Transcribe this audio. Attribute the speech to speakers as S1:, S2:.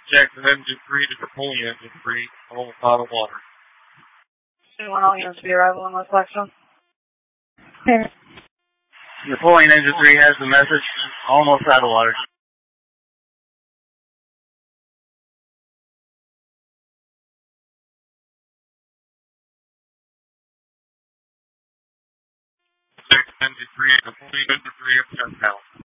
S1: Jackson engine 3 to Napoleon engine 3, almost out of water.
S2: 210 units to be arrival in West Blackstone.
S1: Napoleon engine 3 has the message, almost out of water. Jackson engine 3 to Napoleon engine 3 up 10,000.